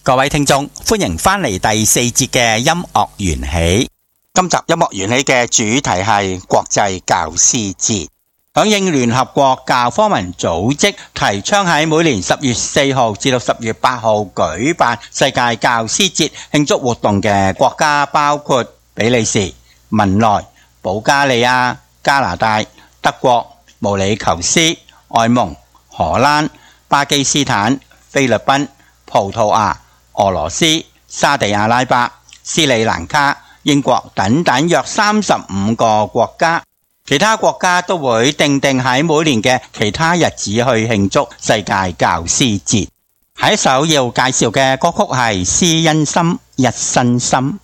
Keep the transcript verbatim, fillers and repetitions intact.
各位聽眾，歡迎返嚟第四節嘅音樂緣起。今集音樂緣起嘅主題係國際教師節，響應聯合國教科文組織提倡喺每年十月四號至到十月八號舉辦世界教師節慶祝活動嘅國家包括比利時、文萊、保加利亞、加拿大、德國、毛里求斯、埃蒙、荷蘭、巴基斯坦、菲律賓、葡萄牙、俄羅斯、沙地阿拉伯、斯里蘭卡、英國等等約三十五個國家，其他國家都會定定喺每年嘅其他日子去慶祝世界教師節。喺首要介紹嘅歌曲係施恩森一身心。